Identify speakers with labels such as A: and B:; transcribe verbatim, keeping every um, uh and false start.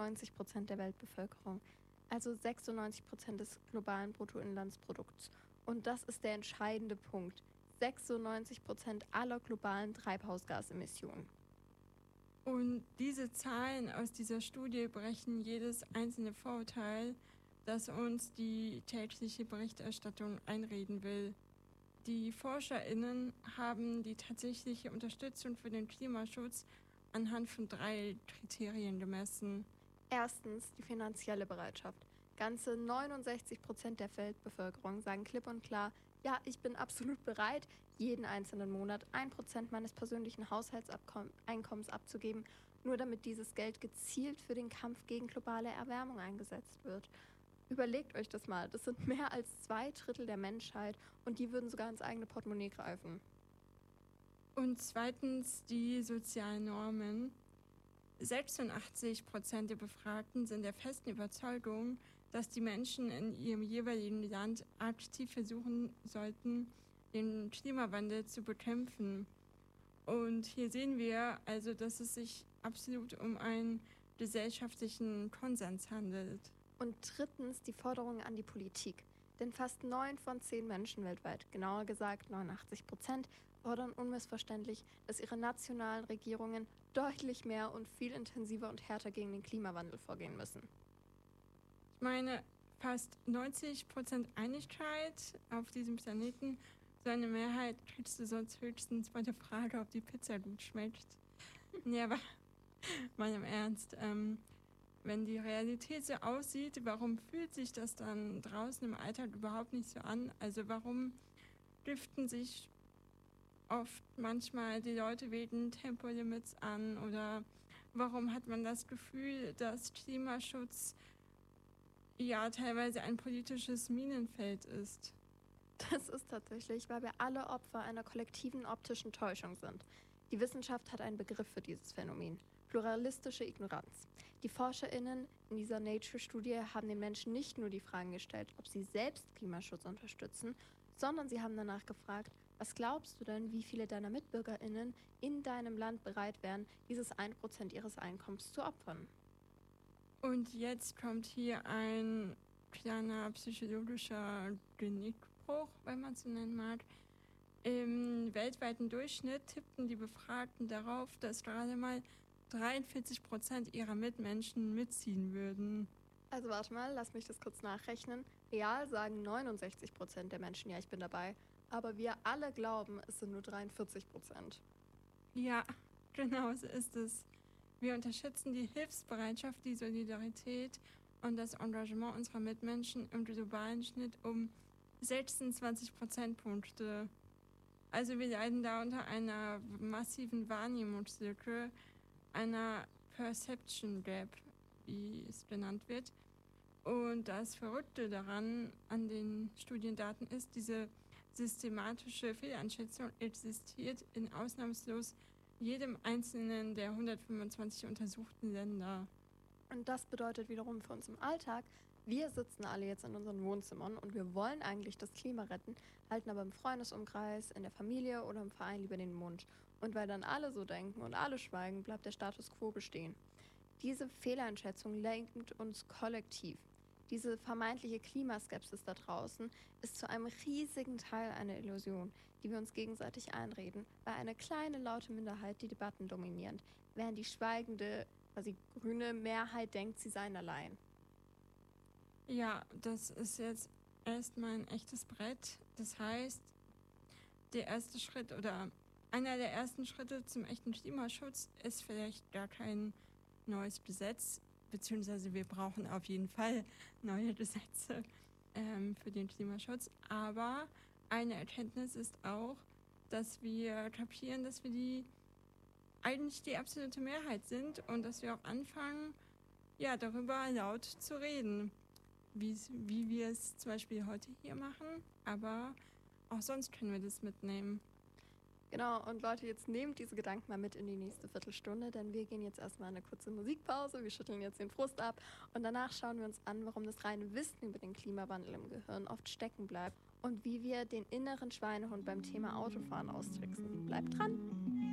A: neunzig Prozent der Weltbevölkerung, also sechsundneunzig Prozent des globalen Bruttoinlandsprodukts. Und das ist der entscheidende Punkt. sechsundneunzig Prozent aller globalen Treibhausgasemissionen.
B: Und diese Zahlen aus dieser Studie brechen jedes einzelne Vorurteil, das uns die tägliche Berichterstattung einreden will. Die ForscherInnen haben die tatsächliche Unterstützung für den Klimaschutz anhand von drei Kriterien gemessen.
A: Erstens die finanzielle Bereitschaft. Ganze neunundsechzig Prozent der Weltbevölkerung sagen klipp und klar, ja, ich bin absolut bereit, jeden einzelnen Monat ein Prozent meines persönlichen Haushaltseinkommens abzugeben, nur damit dieses Geld gezielt für den Kampf gegen globale Erwärmung eingesetzt wird. Überlegt euch das mal, das sind mehr als zwei Drittel der Menschheit und die würden sogar ins eigene Portemonnaie greifen.
B: Und zweitens die sozialen Normen. sechsundachtzig Prozent der Befragten sind der festen Überzeugung, dass die Menschen in ihrem jeweiligen Land aktiv versuchen sollten, den Klimawandel zu bekämpfen. Und hier sehen wir also, dass es sich absolut um einen gesellschaftlichen Konsens handelt.
A: Und drittens die Forderungen an die Politik. Denn fast neun von zehn Menschen weltweit, genauer gesagt neunundachtzig Prozent, fordern unmissverständlich, dass ihre nationalen Regierungen deutlich mehr und viel intensiver und härter gegen den Klimawandel vorgehen müssen.
B: Ich meine, fast neunzig Prozent Einigkeit auf diesem Planeten. So eine Mehrheit kriegst du sonst höchstens bei der Frage, ob die Pizza gut schmeckt. Ja, aber mal im Ernst. Ähm, wenn die Realität so aussieht, warum fühlt sich das dann draußen im Alltag überhaupt nicht so an? Also warum lüften sich oft manchmal die Leute wegen Tempolimits an? Oder warum hat man das Gefühl, dass Klimaschutz ja teilweise ein politisches Minenfeld ist?
A: Das ist tatsächlich, weil wir alle Opfer einer kollektiven optischen Täuschung sind. Die Wissenschaft hat einen Begriff für dieses Phänomen: pluralistische Ignoranz. Die ForscherInnen in dieser Nature-Studie haben den Menschen nicht nur die Fragen gestellt, ob sie selbst Klimaschutz unterstützen, sondern sie haben danach gefragt, was glaubst du denn, wie viele deiner MitbürgerInnen in deinem Land bereit wären, dieses ein Prozent ihres Einkommens zu opfern?
B: Und jetzt kommt hier ein kleiner psychologischer Genickbruch, wenn man es so nennen mag. Im weltweiten Durchschnitt tippten die Befragten darauf, dass gerade mal dreiundvierzig Prozent ihrer Mitmenschen mitziehen würden.
A: Also warte mal, lass mich das kurz nachrechnen. Real sagen neunundsechzig Prozent der Menschen, ja, ich bin dabei. Aber wir alle glauben, es sind nur dreiundvierzig Prozent.
B: Ja, genau so ist es. Wir unterschätzen die Hilfsbereitschaft, die Solidarität und das Engagement unserer Mitmenschen im globalen Schnitt um sechsundzwanzig Prozentpunkte. Also wir leiden da unter einer massiven Wahrnehmungslücke, einer Perception Gap, wie es genannt wird. Und das Verrückte daran an den Studiendaten ist, diese systematische Fehleinschätzung existiert in ausnahmslos jedem einzelnen der hundertfünfundzwanzig untersuchten Länder.
A: Und das bedeutet wiederum für uns im Alltag, wir sitzen alle jetzt in unseren Wohnzimmern und wir wollen eigentlich das Klima retten, halten aber im Freundesumkreis, in der Familie oder im Verein lieber den Mund. Und weil dann alle so denken und alle schweigen, bleibt der Status quo bestehen. Diese Fehleinschätzung lenkt uns kollektiv. Diese vermeintliche Klimaskepsis da draußen ist zu einem riesigen Teil eine Illusion, die wir uns gegenseitig einreden, weil eine kleine, laute Minderheit die Debatten dominiert, während die schweigende, quasi grüne Mehrheit denkt, sie seien allein.
B: Ja, das ist jetzt erstmal ein echtes Brett. Das heißt, der erste Schritt oder einer der ersten Schritte zum echten Klimaschutz ist vielleicht gar kein neues Gesetz, beziehungsweise wir brauchen auf jeden Fall neue Gesetze ähm, für den Klimaschutz. Aber eine Erkenntnis ist auch, dass wir kapieren, dass wir die eigentlich die absolute Mehrheit sind und dass wir auch anfangen, ja, darüber laut zu reden, wie, wie wir es zum Beispiel heute hier machen, aber auch sonst können wir das mitnehmen.
A: Genau, und Leute, jetzt nehmt diese Gedanken mal mit in die nächste Viertelstunde, denn wir gehen jetzt erstmal eine kurze Musikpause, wir schütteln jetzt den Frust ab und danach schauen wir uns an, warum das reine Wissen über den Klimawandel im Gehirn oft stecken bleibt und wie wir den inneren Schweinehund beim Thema Autofahren austricksen. Bleibt dran!